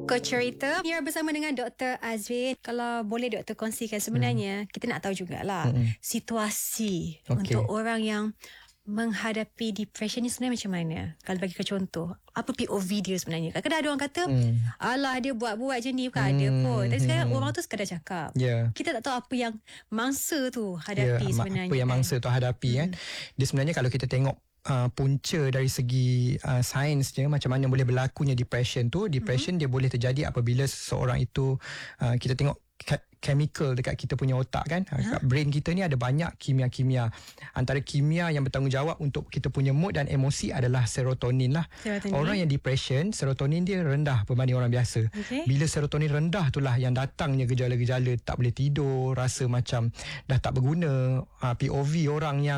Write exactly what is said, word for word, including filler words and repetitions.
Coach cerita Mira bersama dengan Doktor Azrin. Kalau boleh Doktor kongsikan, sebenarnya hmm. kita nak tahu jugalah hmm. situasi okay. untuk orang yang menghadapi depression ni sebenarnya macam mana. Kalau bagi ke contoh, apa P O V dia sebenarnya? Kadang-kadang ada orang kata hmm. alah dia buat-buat je ni, bukan hmm. ada pun. Tapi sekarang hmm. orang tu sekadar cakap yeah. Kita tak tahu apa yang mangsa tu hadapi yeah, sebenarnya. Apa yang kan? mangsa tu hadapi hmm. kan. Dia sebenarnya kalau kita tengok Uh, punca dari segi uh, sains dia, macam mana boleh berlakunya depression tu. Depression mm-hmm. dia boleh terjadi apabila seseorang itu uh, kita tengok ke- chemical dekat kita punya otak kan. Huh? Dekat brain kita ni ada banyak kimia-kimia. Antara kimia yang bertanggungjawab untuk kita punya mood dan emosi adalah serotonin lah. Serotonin. Orang yang depression, serotonin dia rendah berbanding orang biasa. Okay. Bila serotonin rendah itulah yang datangnya gejala-gejala tak boleh tidur, rasa macam dah tak berguna. uh, P O V orang yang